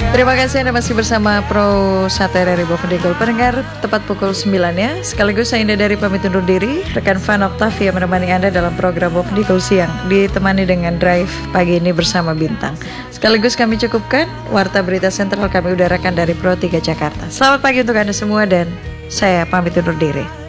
Terima kasih Anda masih bersama Pro 1 RRI Bovendigul. Pendengar, tepat pukul 9 ya. Sekaligus saya Indah dari pamit undur diri. Rekan Van Octavia menemani Anda dalam program Bovendigul siang, ditemani dengan Drive pagi ini bersama Bintang. Sekaligus kami cukupkan Warta Berita Sentral kami udarakan dari Pro 3 Jakarta. Selamat pagi untuk Anda semua dan saya pamit undur diri.